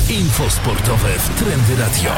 Info sportowe w Trendy Radio.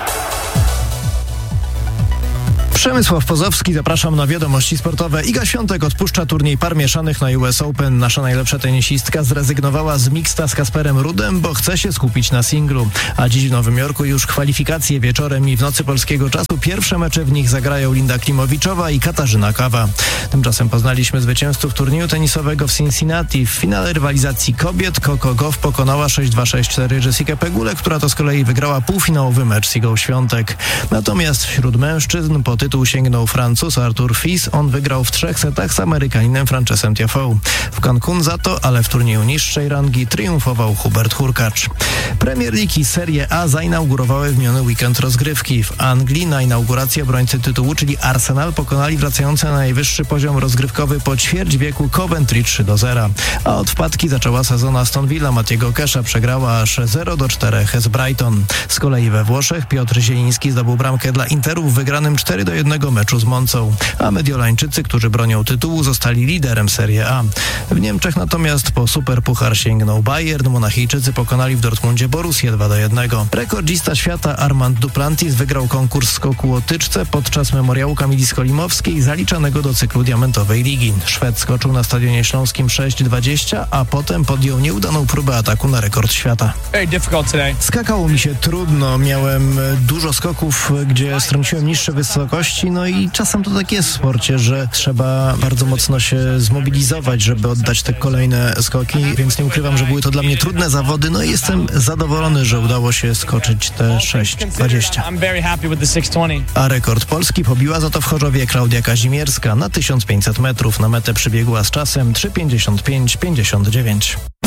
Przemysław Pozowski, zapraszam na wiadomości sportowe. Iga Świątek odpuszcza turniej par mieszanych na US Open. Nasza najlepsza tenisistka zrezygnowała z mixta z Kasperem Ruudem, bo chce się skupić na singlu. A dziś w Nowym Jorku już kwalifikacje wieczorem i w nocy polskiego czasu. Pierwsze mecze w nich zagrają Linda Klimowiczowa i Katarzyna Kawa. Tymczasem poznaliśmy zwycięzców turnieju tenisowego w Cincinnati. W finale rywalizacji kobiet Coco Gauff pokonała 6-2-6-4 Jessica Pegulę, która to z kolei wygrała półfinałowy mecz z Igą Świątek. Natomiast wśród mężczyzn po tytuł sięgnął Francuz Arthur Fils. On wygrał w 3 setach z Amerykaninem Francesem Tiafoe. W Cancun za to, ale w turnieju niższej rangi triumfował Hubert Hurkacz. Premier League i Serie A zainaugurowały w miniony weekend rozgrywki. W Anglii na inaugurację obrońcy tytułu, czyli Arsenal, pokonali wracające na najwyższy poziom rozgrywkowy po ćwierć wieku Coventry 3-0. A od wpadki zaczęła sezon Aston Villa. Matiego Kesha przegrała aż 0-4 z Brighton. Z kolei we Włoszech Piotr Zieliński zdobył bramkę dla Interu w wygranym 4-1 meczu z Moncą, a Mediolańczycy, którzy bronią tytułu, zostali liderem Serie A. W Niemczech natomiast po superpuchar sięgnął Bayern. Monachijczycy pokonali w Dortmundzie Borussię 2-1. Rekordzista świata Armand Duplantis wygrał konkurs skoku o tyczce podczas memoriału Kamili Skolimowskiej zaliczanego do cyklu Diamentowej Ligi. Szwed skoczył na Stadionie Śląskim 6,20, a potem podjął nieudaną próbę ataku na rekord świata. Skakało mi się trudno, miałem dużo skoków, gdzie strąciłem niższe wysokości. No i czasem to tak jest w sporcie, że trzeba bardzo mocno się zmobilizować, żeby oddać te kolejne skoki, więc nie ukrywam, że były to dla mnie trudne zawody, no i jestem zadowolony, że udało się skoczyć te 6,20. A rekord Polski pobiła za to w Chorzowie Klaudia Kazimierska na 1500 metrów. Na metę przybiegła z czasem 3,55,59.